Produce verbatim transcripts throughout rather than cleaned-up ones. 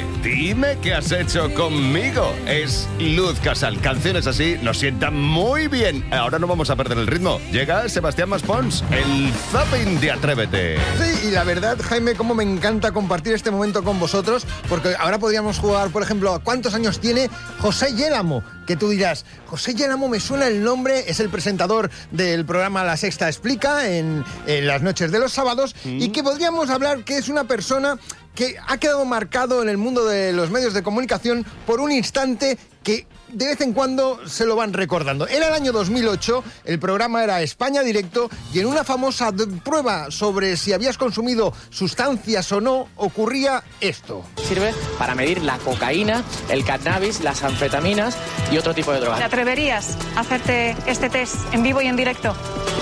Dime, dime qué has hecho conmigo. Es Luz Casal. Canciones así nos sientan muy bien. Ahora no vamos a perder el ritmo. Llega Sebastián Maspons, el zapping de Atrévete. Sí, y la verdad, Jaime, cómo me encanta compartir este momento con vosotros, porque ahora podríamos jugar, por ejemplo, a ¿cuántos años tiene José Yélamo? Que tú dirás, José Yélamo me suena el nombre, es el presentador del programa La Sexta Explica en, en las noches de los sábados, mm. y que podríamos hablar que es una persona que ha quedado marcado en el mundo de los medios de comunicación por un instante que de vez en cuando se lo van recordando. Era el año dos mil ocho, el programa era España Directo, y en una famosa prueba sobre si habías consumido sustancias o no, ocurría esto. Sirve para medir la cocaína, el cannabis, las anfetaminas y otro tipo de drogas. ¿Te atreverías a hacerte este test en vivo y en directo?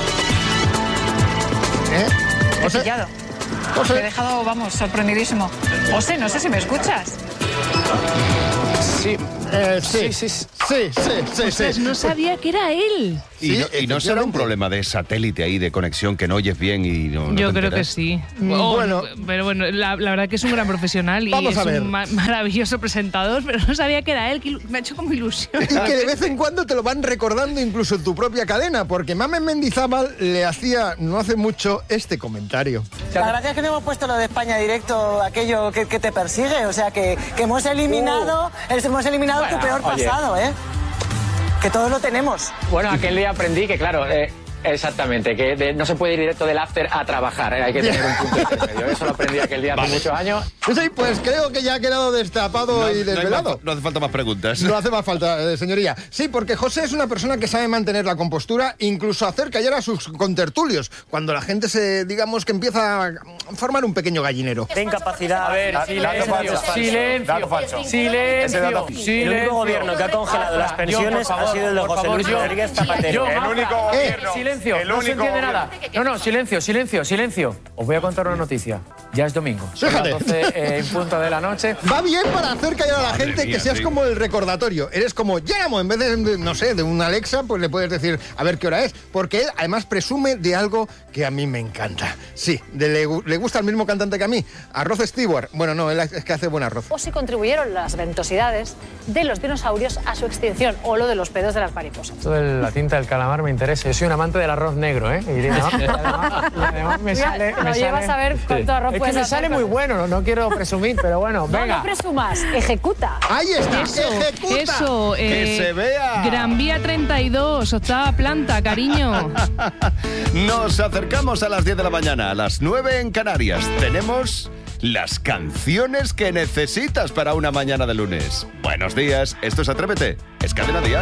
¿Eh? Te he pillado. José. Te he dejado, vamos, sorprendidísimo. José, no sé si me escuchas. Sí. Eh, sí. Sí, sí, sí. Sí, sí, sí, Ostras, sí. no sabía que era él. Y, Sí, no, y no será un problema de satélite ahí, de conexión, que no oyes bien y no, no Yo te creo que enteras. sí. Mm, Oh, bueno. Pero bueno, la, la verdad que es un gran profesional y Vamos es a ver. un ma- maravilloso presentador, pero no sabía que era él, que ilu- me ha hecho como ilusión. Y que de vez en cuando te lo van recordando incluso en tu propia cadena, porque Mamen Mendizábal le hacía no hace mucho este comentario. La verdad es que no hemos puesto lo de España Directo, aquello que, que te persigue, o sea que, que hemos eliminado, hemos eliminado Bueno, tu peor oye. pasado, ¿eh? Que todos lo tenemos. Bueno, aquel día aprendí que, claro, eh, exactamente, que de- no se puede ir directo del after a trabajar, ¿eh? Hay que tener un punto intermedio. Eso lo aprendí aquel día hace Vale. muchos años. Sí, pues creo que ya ha quedado destapado No, y no hay desvelado. más- no hace falta más preguntas. No hace más falta, eh, señoría. Sí, porque José es una persona que sabe mantener la compostura, incluso hacer callar a sus contertulios, cuando la gente se, digamos, que empieza a formar un pequeño gallinero. De incapacidad. A ver, silencio, silencio, silencio, El único gobierno que ha congelado las pensiones ha sido el de José Luis Rodríguez Zapatero. El único gobierno. Silencio, no se entiende nada. No, no, silencio, silencio, silencio. Os voy a contar una noticia. Ya es domingo. Son las Fíjate. doce eh, en punto de la noche. Va bien para hacer callar a la Madre gente, mía, que seas sí. como el recordatorio. Eres como Yéramo, en vez de, de, no sé, de un Alexa, pues le puedes decir a ver qué hora es. Porque él además presume de algo que a mí me encanta. Sí, de, le, gu- le gusta al mismo cantante que a mí. Arroz Stewart. Bueno, no, él es que hace buen arroz. O si contribuyeron las ventosidades de los dinosaurios a su extinción, o lo de los pedos de las mariposas. Esto de la tinta del calamar me interesa. Yo soy un amante del arroz negro, ¿eh? Y además, y además- y además me Mira, sale... lo me llevas sale- a ver cuánto arroz Es que puedes me hacer sale con muy él. bueno, no, no quiero presumir, pero bueno, No, venga. no presumas, ejecuta. Ahí está, Eso, ejecuta. eso. ¡Que eh, se vea! Gran Vía treinta y dos, octava planta, cariño. Nos acercamos a las diez de la mañana, a las nueve en Canarias. Tenemos las canciones que necesitas para una mañana de lunes. Buenos días, esto es Atrévete, es Cadena Dial.